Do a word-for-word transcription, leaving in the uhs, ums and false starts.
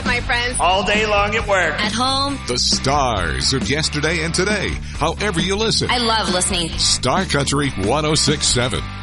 with my friends. All day long at work. At home. The stars of yesterday and today. However you listen. I love listening. Star Country one oh six point seven.